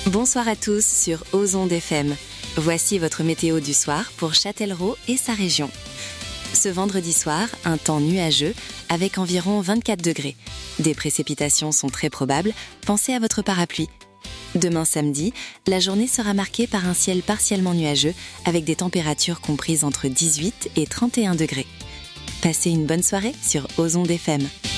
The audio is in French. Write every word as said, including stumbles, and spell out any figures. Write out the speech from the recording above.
Bonsoir à tous sur Ozonde F M. Voici votre météo du soir pour Châtellerault et sa région. Ce vendredi soir, un temps nuageux avec environ vingt-quatre degrés. Des précipitations sont très probables, pensez à votre parapluie. Demain samedi, la journée sera marquée par un ciel partiellement nuageux avec des températures comprises entre dix-huit et trente et un degrés. Passez une bonne soirée sur Ozonde F M.